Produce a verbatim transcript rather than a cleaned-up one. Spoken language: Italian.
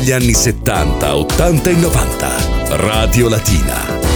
Gli anni settanta, ottanta e novanta. Radio Latina.